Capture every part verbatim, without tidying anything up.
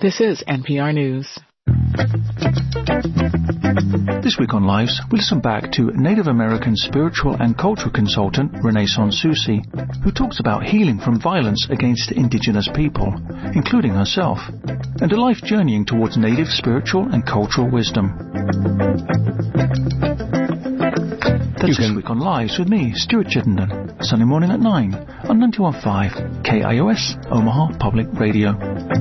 This is N P R News. This week on Lives, we listen back to Native American spiritual and cultural consultant Renaissance Susie, who talks about healing from violence against indigenous people, including herself, and a life journeying towards native spiritual and cultural wisdom. That's This Week on Lives with me, Stuart Chittenden, Sunday morning at nine on ninety-one point five K I O S, Omaha Public Radio.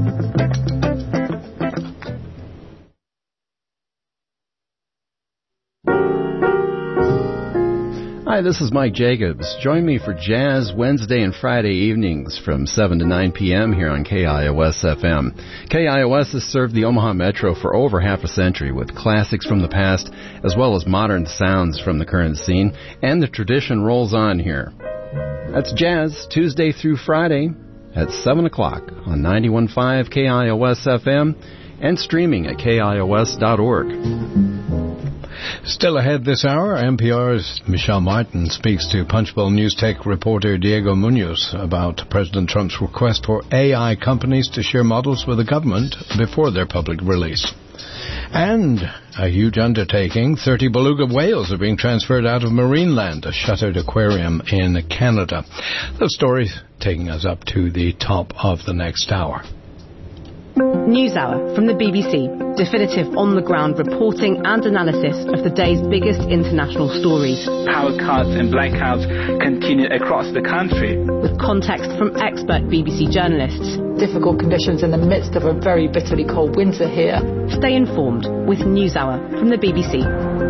Hi, this is Mike Jacobs. Join me for Jazz Wednesday and Friday evenings from seven to nine p.m. here on K I O S F M. K I O S has served the Omaha Metro for over half a century with classics from the past as well as modern sounds from the current scene, and the tradition rolls on here. That's Jazz, Tuesday through Friday at seven o'clock on ninety-one point five K I O S F M and streaming at K I O S dot org. Still ahead this hour, N P R's Michelle Martin speaks to Punchbowl News Tech reporter Diego Munoz about President Trump's request for A I companies to share models with the government before their public release. And a huge undertaking, thirty beluga whales are being transferred out of Marineland, a shuttered aquarium in Canada. Those stories taking us up to the top of the next hour. NewsHour from the B B C. Definitive on-the-ground reporting and analysis of the day's biggest international stories. Power cuts and blackouts continue across the country. With context from expert B B C journalists. Difficult conditions in the midst of a very bitterly cold winter here. Stay informed with NewsHour from the B B C.